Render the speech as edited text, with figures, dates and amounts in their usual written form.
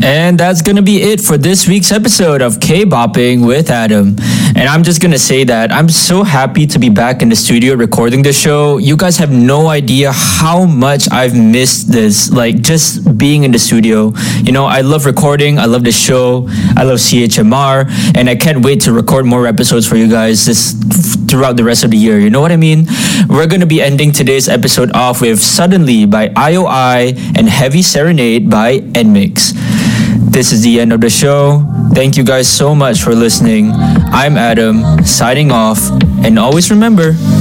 And that's gonna be it for this week's episode of K-Bopping with Adam. And I'm just gonna say that I'm so happy to be back in the studio recording the show. You guys have no idea how much I've missed this, like just being in the studio. You know, I love recording, I love the show, I love CHMR, and I can't wait to record more episodes for you guys throughout the rest of the year. You know what I mean? We're gonna be ending today's episode off with Suddenly by IOI and Heavy Serenade by NMIX. This is the end of the show. Thank you guys so much for listening. I'm Adam, signing off, and always remember,